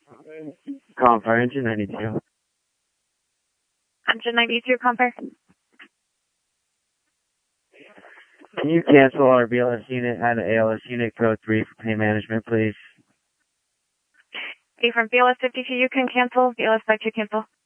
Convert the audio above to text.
Compare engine 92. Engine 92, compare. Can you cancel our BLS unit and ALS unit code 3 for pain management, please? Okay, from BLS 52, you can cancel. BLS 52, cancel.